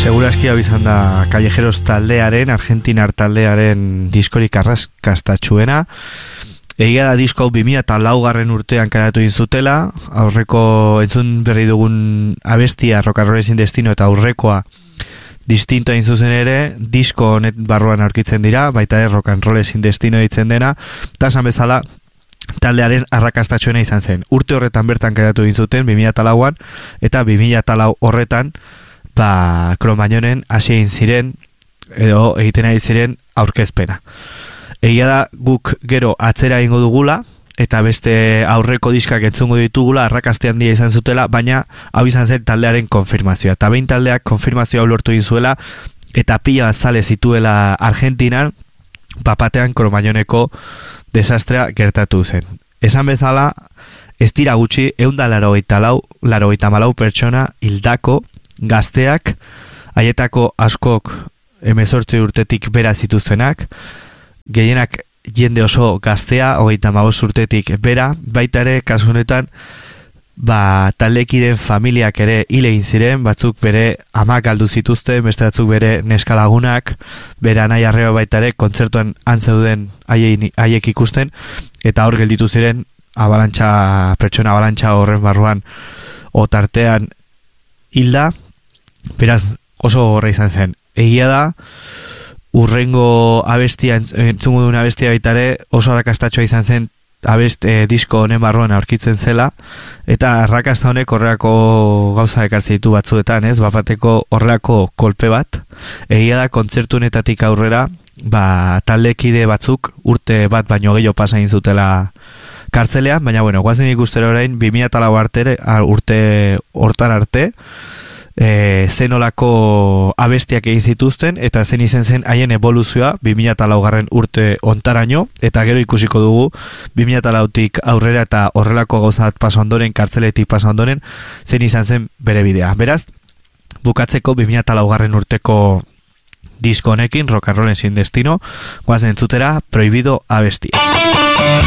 Segurazki hau izan da Callejeros taldearen, argentinar taldearen diskorik arrakastatsuena. Egia da disko hau 2004 urtean karatu zutela, aurreko entzun berri dugun abestia Rock and Roll Sin Destino eta aurrekoa distinto hain zuzen ere, disko honet barruan aurkitzen dira, baita Rock and Roll Sin Destino ditzen dena, eta esan bezala taldearen arrakastatsuena izan zen. Urte horretan bertan karatu zuten 2004an, eta 2004 horretan Kromañonen hasi egin ziren edo egiten ari ziren aurkezpena. Egia da guk gero atzera egingo dugula eta beste aurreko diskak entzungo ditugula, arrakasta handia izan zutela, baina hau izan zen taldearen konfirmazioa. Eta behin taldeak konfirmazioa lortu egin zuela eta pila zale zituela Argentinan, batean Kromañoneko desastrea gertatu zen. Esan bezala, ez dira gutxi 184 pertsona hildako gazteak, haietako askok 18 urtetik bera zituztenak, gehienak jende oso gaztea, 35 urtetik bera, baita ere kasu honetan taldekideen familiak ere hil egin ziren, batzuk bere amak galdu zituzten, beste batzuk bere neskalagunak, bere anai arreba baita ere kontzertuan antzeuden haiek ikusten, eta hor gelditu ziren pertsona abalantxa horren barruan otartean hilda. Beraz, oso horra izan zen. Egia da, urrengo abestia, entzungo duen abestia baitare, oso arrakastatxoa izan zen disko honen barruan aurkitzen zela, eta arrakasta honek horrelako gauza ekartzen ditu batzuetan, ez? Bapateko horrelako kolpe bat. Egia da, kontzertu honetatik aurrera, taldekide batzuk urte bat baino gehiago pasa egin zutela kartzelean, baina bueno, guazen ikustera orain 2004 urte hortar arte, zenolako abestiak egin zituzten eta zen izen zen haien evoluzioa 2004 urte ontaraino, eta gero ikusiko dugu 2004tik aurrera eta horrelako gauzat pasa ondoren, kartzeletik pasa ondoren, zen izan zen bere bidea. Beraz, bukatzeko 2004 urteko disko honekin, Rock and Roll Sin Destino, guazen entzutera Prohibido abestia.